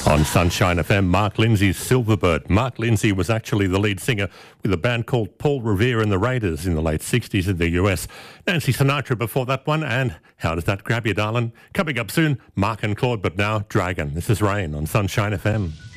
On Sunshine FM, Mark Lindsay's Silverbird. Mark Lindsay was actually the lead singer with a band called Paul Revere and the Raiders in the late 60s in the US. Nancy Sinatra before that one, and How Does That Grab You, Darling? Coming up soon, Mark and Claude, but now Dragon. This is Rain on Sunshine FM.